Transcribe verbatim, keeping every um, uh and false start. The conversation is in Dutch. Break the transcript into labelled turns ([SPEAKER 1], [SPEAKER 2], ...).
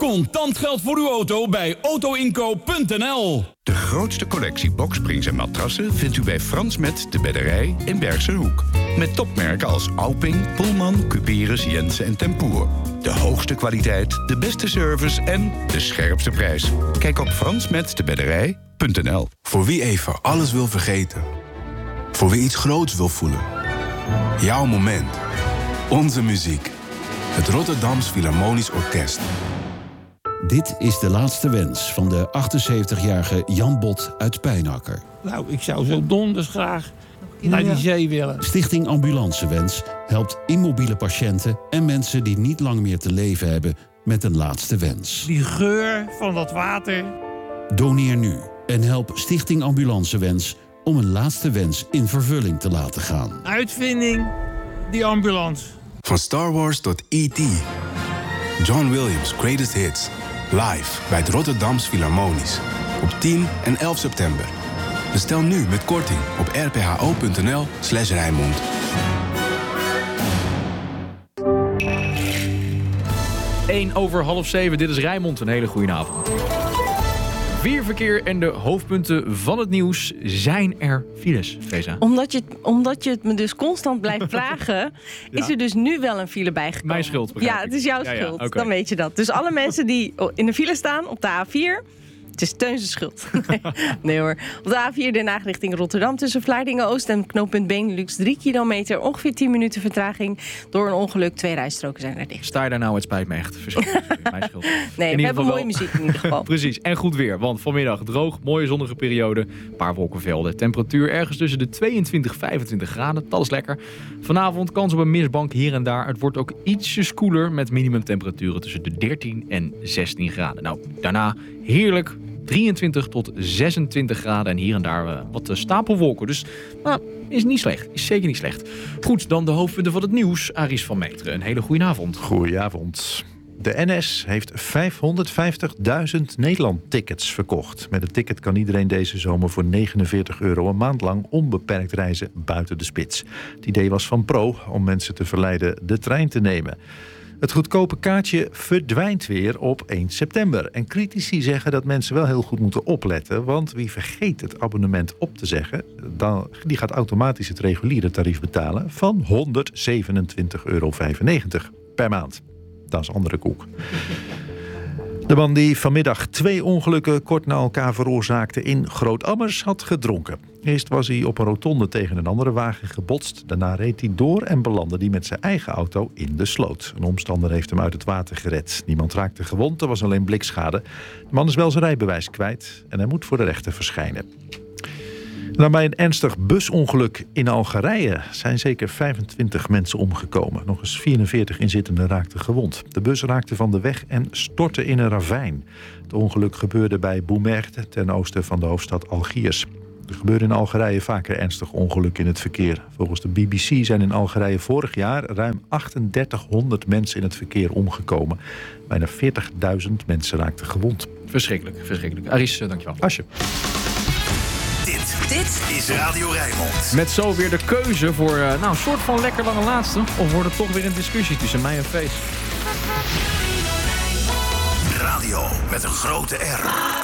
[SPEAKER 1] Contant geld voor uw auto bij autoinkoop punt n l.
[SPEAKER 2] De grootste collectie boksprings en matrassen vindt u bij Frans Met de Bedderij in Bergse Hoek. Met topmerken als Alping, Pullman, Cuperus, Jensen en Tempoer. De hoogste kwaliteit, de beste service en de scherpste prijs. Kijk op frans met de bedderij punt n l.
[SPEAKER 3] Voor wie even alles wil vergeten. Voor wie iets groots wil voelen. Jouw moment. Onze muziek. Het Rotterdams Philharmonisch Orkest.
[SPEAKER 4] Dit is de laatste wens van de achtenzeventigjarige Jan Bot uit Pijnakker.
[SPEAKER 5] Nou, ik zou zo donders graag naar die zee willen.
[SPEAKER 4] Stichting Ambulancewens helpt immobiele patiënten en mensen die niet lang meer te leven hebben met een laatste wens.
[SPEAKER 5] Die geur van dat water.
[SPEAKER 4] Doneer nu en help Stichting Ambulancewens om een laatste wens in vervulling te laten gaan.
[SPEAKER 5] Uitvinding, die ambulance.
[SPEAKER 3] Van Star Wars tot E T John Williams' Greatest Hits. Live bij het Rotterdams Philharmonisch. Op tien en elf september. Bestel nu met korting op r p h o punt n l slash Rijnmond.
[SPEAKER 6] één over half zeven, dit is Rijnmond. Een hele goede avond. Weerverkeer en de hoofdpunten van het nieuws. Zijn er files, Feza?
[SPEAKER 7] Omdat je, omdat je het me dus constant blijft vragen... ja. is er dus nu wel een file bijgekomen.
[SPEAKER 6] Mijn schuld, begrijp
[SPEAKER 7] Ja,
[SPEAKER 6] ik.
[SPEAKER 7] het is jouw
[SPEAKER 6] ja,
[SPEAKER 7] schuld.
[SPEAKER 6] Ja, okay.
[SPEAKER 7] Dan weet je dat. Dus alle mensen die in de file staan op de A vier... Het is Teun's schuld. Nee hoor. Op de A vier Den Haag richting Rotterdam tussen Vlaardingen-Oost en knooppunt Benelux drie kilometer. Ongeveer tien minuten vertraging door een ongeluk. Twee rijstroken zijn er dicht.
[SPEAKER 6] Sta je daar nou? Het spijt me echt. Mijn schuld.
[SPEAKER 7] Nee, we hebben mooie muziek in ieder geval.
[SPEAKER 6] Precies. En goed weer. Want vanmiddag droog, mooie zonnige periode. Een paar wolkenvelden. Temperatuur ergens tussen de tweeëntwintig en vijfentwintig graden. Dat is lekker. Vanavond kans op een mistbank hier en daar. Het wordt ook ietsjes koeler met minimumtemperaturen tussen de dertien en zestien graden. Nou, daarna heerlijk. drieëntwintig tot zesentwintig graden en hier en daar uh, wat uh, stapelwolken. Dus nou, is niet slecht. Is zeker niet slecht. Goed, dan de hoofdpunten van het nieuws. Aris van Meteren, een hele goede avond.
[SPEAKER 8] Goedenavond. De N S heeft vijfhonderdvijftigduizend Nederland-tickets verkocht. Met het ticket kan iedereen deze zomer voor negenenveertig euro een maand lang onbeperkt reizen buiten de spits. Het idee was van Pro om mensen te verleiden de trein te nemen. Het goedkope kaartje verdwijnt weer op één september. En critici zeggen dat mensen wel heel goed moeten opletten. Want wie vergeet het abonnement op te zeggen, dan, die gaat automatisch het reguliere tarief betalen van honderdzevenentwintig euro vijfennegentig per maand. Dat is andere koek. De man die vanmiddag twee ongelukken kort na elkaar veroorzaakte in Groot-Ammers had gedronken. Eerst was hij op een rotonde tegen een andere wagen gebotst. Daarna reed hij door en belandde hij met zijn eigen auto in de sloot. Een omstander heeft hem uit het water gered. Niemand raakte gewond, er was alleen blikschade. De man is wel zijn rijbewijs kwijt en hij moet voor de rechter verschijnen. Dan bij een ernstig busongeluk in Algerije zijn zeker vijfentwintig mensen omgekomen. Nog eens vierenveertig inzittenden raakten gewond. De bus raakte van de weg en stortte in een ravijn. Het ongeluk gebeurde bij Boumerde, ten oosten van de hoofdstad Algiers. Er gebeuren in Algerije vaker ernstige ongelukken in het verkeer. Volgens de B B C zijn in Algerije vorig jaar ruim achtendertighonderd mensen in het verkeer omgekomen. Bijna veertigduizend mensen raakten gewond.
[SPEAKER 6] Verschrikkelijk, verschrikkelijk. Aris, dankjewel.
[SPEAKER 8] Asje.
[SPEAKER 9] Dit, dit is Radio Rijnmond.
[SPEAKER 6] Met zo weer de keuze voor uh, nou, een soort van lekker lange laatste. Of wordt het toch weer een discussie tussen mij en Feest?
[SPEAKER 9] Radio met een grote R.